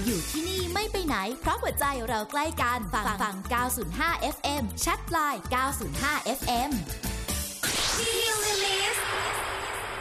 อยู่ที่นี่ไม่ไปไหนเพราะหัวใจเราใกล้กันฟัง 905 FM แชทไลน์ 905 FM